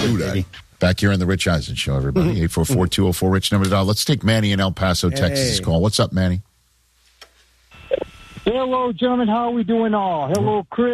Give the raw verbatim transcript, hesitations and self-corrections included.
do that. baby. Back here on the Rich Eisen Show, everybody. eight four four, two oh four, Rich number to dial. Let's take Manny in El Paso, Texas Hey. call. What's up, Manny? Hello, gentlemen. How are we doing all? Hello, Chris.